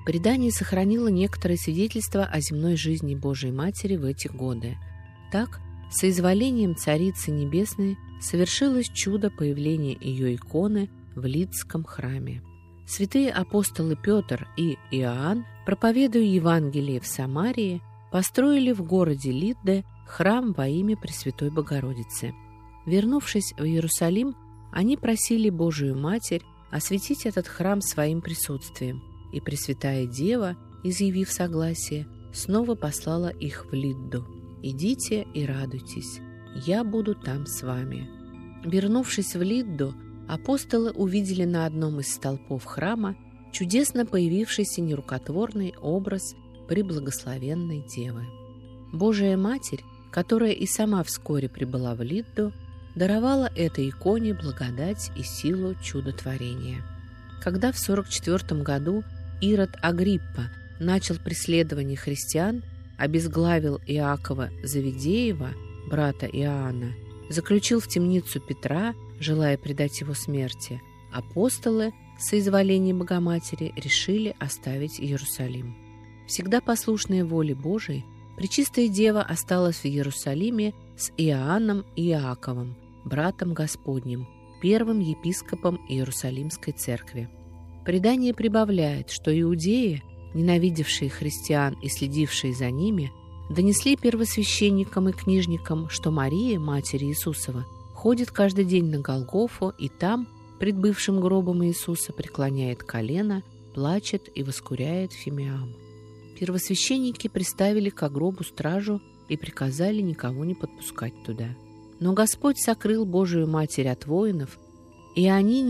Предание сохранило некоторые свидетельства о земной жизни Божией Матери в эти годы. Так, соизволением Царицы Небесной совершилось чудо появления ее иконы в Лидском храме. Святые апостолы Петр и Иоанн, проповедуя Евангелие в Самарии, построили в городе Лидде храм во имя Пресвятой Богородицы. Вернувшись в Иерусалим, они просили Божию Матерь осветить этот храм своим присутствием, и Пресвятая Дева, изъявив согласие, снова послала их в Лидду. «Идите и радуйтесь, я буду там с вами». Вернувшись в Лидду, апостолы увидели на одном из столпов храма чудесно появившийся нерукотворный образ Преблагословенной Девы. Божия Матерь, которая и сама вскоре прибыла в Лидду, даровала этой иконе благодать и силу чудотворения. Когда в 44 году Ирод Агриппа начал преследование христиан, обезглавил Иакова Завидеева, брата Иоанна, заключил в темницу Петра, желая предать его смерти, апостолы, соизволения Богоматери, решили оставить Иерусалим. Всегда послушная воле Божией, Пречистая Дева осталась в Иерусалиме с Иоанном и Иаковом, братом Господним, первым епископом Иерусалимской церкви. Предание прибавляет, что иудеи, ненавидевшие христиан и следившие за ними, донесли первосвященникам и книжникам, что Мария, Матерь Иисусова, ходит каждый день на Голгофу и там, пред бывшим гробом Иисуса, преклоняет колено, плачет и воскуряет фимиам. Первосвященники приставили к гробу стражу и приказали никого не подпускать туда. Но Господь сокрыл Божию Матерь от воинов, и они